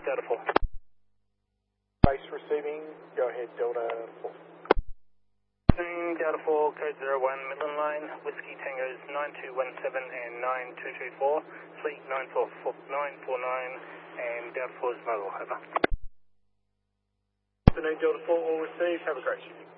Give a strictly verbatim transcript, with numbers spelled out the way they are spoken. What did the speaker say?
Delta four. Base receiving, go ahead, Delta four. Afternoon, Delta four, code zero one, Midland Line, Whiskey Tangos nine two one seven and nine two two four, fleet nine four nine, and Delta four is mobile, over. Afternoon, Delta four, all received, have a great evening.